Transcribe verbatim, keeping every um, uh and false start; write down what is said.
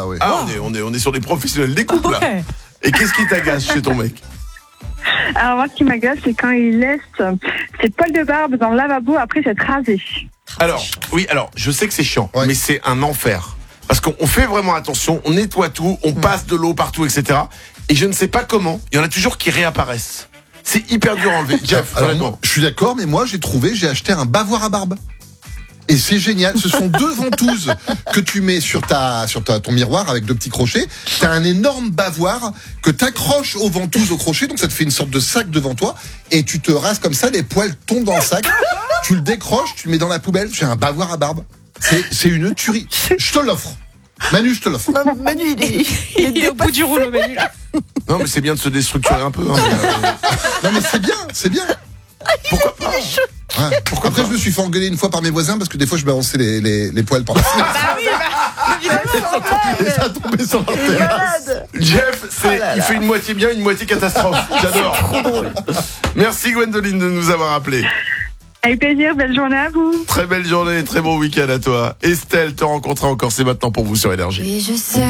ouais. Ah, on est, on est, on est sur les professionnels des couples, là. Ouais. Et qu'est-ce qui t'agace chez ton mec? Alors moi, ce qui m'agace, c'est quand il laisse ses poils de barbe dans le lavabo après s'être rasé. Alors, oui, alors, je sais que c'est chiant, Ouais. mais c'est un enfer. Parce qu'on on fait vraiment attention, on nettoie tout, on passe de l'eau partout, et cetera. Et je ne sais pas comment, il y en a toujours qui réapparaissent. C'est hyper dur à enlever. Jeff, Alors, honnêtement. moi, je suis d'accord, mais moi, j'ai trouvé, j'ai acheté un bavoir à barbe. Et c'est génial. Ce sont deux ventouses que tu mets sur ta, sur ta, ton miroir avec deux petits crochets. T'as un énorme bavoir que t'accroches aux ventouses au crochet. Donc ça te fait une sorte de sac devant toi. Et tu te rases comme ça, les poils tombent dans le sac. Tu le décroches, tu le mets dans la poubelle. J'ai un bavoir à barbe. C'est, c'est une tuerie. Je te l'offre. Manu, je te l'offre. Non, Manu, il est, il est au bout du rouleau, Manu, là. Non, mais c'est bien de se déstructurer un peu. Hein, mais, euh, Non mais c'est bien, c'est bien. pourquoi pas? Ouais. Après, je me suis fait engueuler une fois par mes voisins parce que des fois, je balançais les, les, les poils par la fenêtre. Ah oui, bah, évidemment. Et ça tombait sur la Il est terrasse. malade. Jeff, c'est, Oh là il là. fait une moitié bien, une moitié catastrophe. J'adore. Trop drôle. Merci Gwendoline de nous avoir appelés. Avec plaisir, belle journée à vous. Très belle journée, très bon week-end à toi. Estelle te rencontrera encore, c'est maintenant pour vous sur Énergie. Et je sais